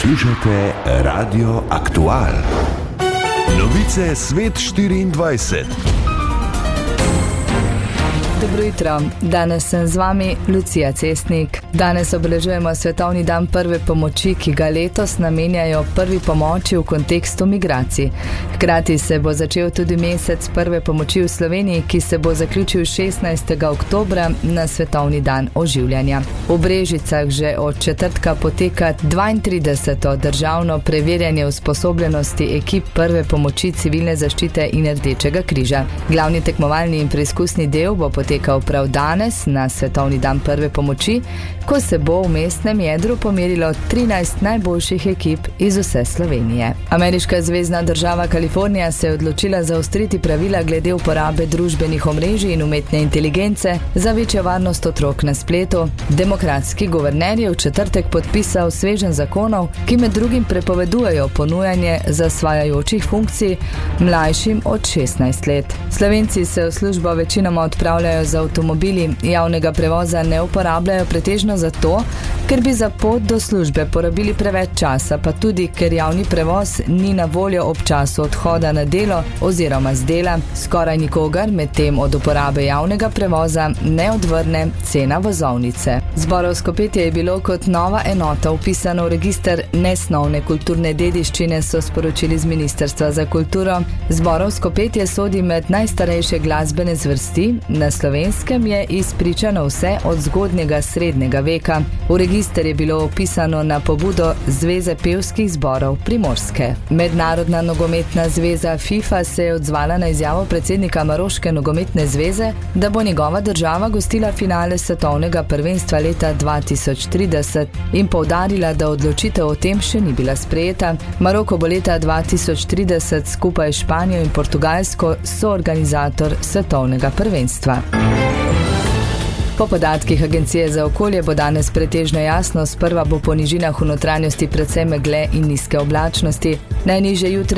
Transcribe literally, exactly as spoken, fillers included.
Poslušate Radio Aktual. Novice Svet štiriindvajset. Dobro jutro, danes sem z vami Lucija Cestnik. Danes obeležujemo Svetovni dan prve pomoči, ki ga letos namenjajo prvi pomoči v kontekstu migracij. Hkrati se bo začel tudi mesec prve pomoči v Sloveniji, ki se bo zaključil šestnajstega oktobra na Svetovni dan oživljanja. V Brežicah že od četrtka poteka dvaintrideseto državno preverjanje usposobljenosti ekip prve pomoči civilne zaščite in Rdečega križa. Glavni tekmovalni in preizkusni del bo potekal prav danes na Svetovni dan prve pomoči, ko se bo v mestnem jedru pomerilo trinajst najboljših ekip iz vse Slovenije. Ameriška zvezna država Kalifornija se je odločila zaostriti pravila glede uporabe družbenih omrežij in umetne inteligence za večjo varnost otrok na spletu. Demokratski guverner je v četrtek podpisal sveženj zakonov, ki med drugim prepovedujejo ponujanje zasvajajočih funkcij mlajšim od šestnajst let. Slovenci se v službo večinoma odpravljajo z avtomobili, javnega prevoza ne uporabljajo pretežno zato, ker bi za pot do službe porabili preveč časa, pa tudi, ker javni prevoz ni na voljo ob času odhoda na delo oziroma z dela. Skoraj nikogar med tem od uporabe javnega prevoza ne odvrne cena vozovnice. Zborovsko petje je bilo kot nova enota vpisano v register nesnovne kulturne dediščine, so sporočili z Ministrstva za kulturo. Zborovsko petje sodi med najstarejše glasbene zvrsti, na Slovenskem je izpričano vse od zgodnjega srednjega veka. V register je bilo opisano na pobudo Zveze pevskih zborov Primorske. Mednarodna nogometna zveza FIFA se je odzvala na izjavo predsednika Maroške nogometne zveze, da bo njegova država gostila finale svetovnega prvenstva leta dva tisoč trideset in poudarila, da odločitev o tem še ni bila sprejeta. Maroko bo leta dva tisoč trideset skupaj s Španijo in Portugalsko soorganizator svetovnega prvenstva. Po podatkih Agencije za okolje bo danes pretežno jasno, sprva bo po nižinah v notranjosti predvsem megle in nizke oblačnosti. Najnižje jutra